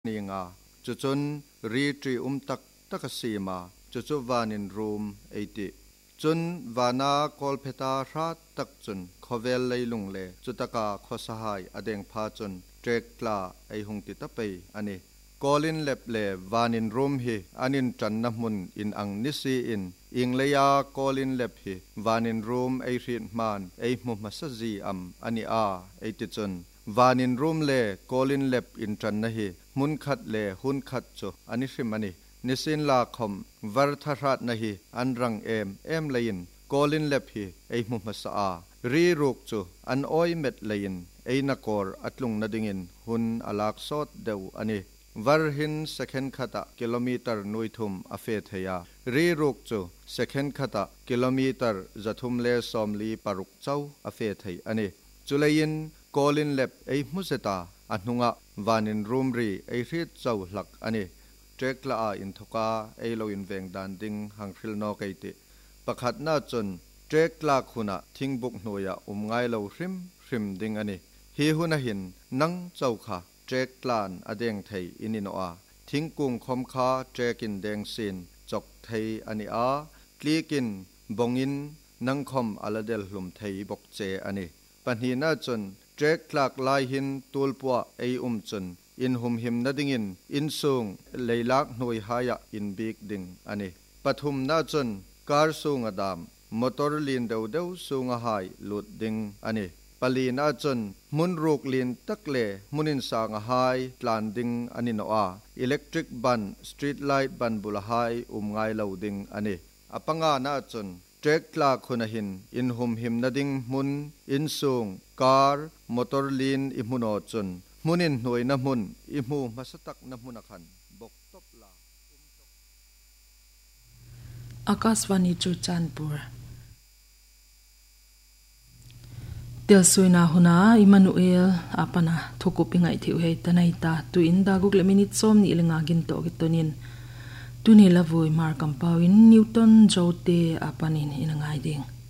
นี่งาจุจนรีตรีตักตักสีมาจุวานินรูมไอติจุนวานากอลเพตาราตักจุนขเวลเลยลุงเลจุตกาขสหายอเดงพาจุนเจกลาไอหงติตะไปอันนี้กอลินเล็บเลวานินรูมฮีอันินจันนมุนอินอังนิสีอินอิงเลยากอลินเล็บฮีวานินรูมไอรีนมานไอมุมัสจีอัมอันนี้ไอติจุนวานินรูมเลกอลินเล็บอินจันนะฮีมุนขัดเลหุนขัดจุอันนี้ริมันนี่นิสินลาคมวรทรัตนะฮีอันรังเอมเลยินกอลินเล็บฮีไอมุมัสรีรุกจุอันอ้อยเม็ดเลยินไอนักอร์อัตลุงนดิงินหุนอลักโซดเดวอันนี้วรหินเซคันขตะกิโลเมตรนุยทุมอเฟเทียรีรุกจูเซคันขตะกิโลเมตรจะทุมเลสอมลีปารุกเจ้าอเฟเทียอันนี้จุเลยินกอลินเล็บไอมุสตาอันนุงะวานินรูมรีไอรีดเจ้าหลักอันนี้เจกลาอินทุกาไอโลอินเวงดันดิงหังคริลนอกไอติประคัดหน้าจนเจกลาคุณะทิ้งบุกหน่วยไงเราริมดิงอันนี้ฮีหุนหินนังเจ้าค่ะเจกลานอเดงไทยอินิโนอาทิ้งกุงคมคาเจกินแดงสินจกไทยอันนี้กลีกินบงอินนังคมอลาเดลลุมไทยบกเจอันนี้ปัญหาหน้าจนเจกลากลายหินตูลปัวไอจนอินหุมหิมนาดิงินอินซุงเลยลักหน่วยหายอินบิกดิงอันนี้ปฐุมนาจนการซุงอดามมอเตอร์ลินเดวซุงหายหลุดดิงอันนี้ปลีนาจนมุนรูกลินตักเลมุนินสางหายลานดิงอันนี้โนอาอิเล็กทริกบันสตรีทไลท์บันบุลหายไงเหลาดิงอันนี้อปังานาจนเจกลาคุณหินอินหุมหิมนาดิงมุนอินซุงการมอเตอร์ลินอิมุนอจนมุนินหน่วยน้ำมุนอิมูมาสตักน้ำมุนขันบกตบลาอากาศวันนี้จูจันปูร์เตียสุยนาหุนาอิมานูเอลอาปนาทุกุปิงไอทิวเฮตนาอิตาตุอินดากุกเลมินิตซอมนี่เลงากินโตกิตนินตุนีลาวุยมาร์กัมปาวินนิวตันโจเตอาปานินอินงายดิง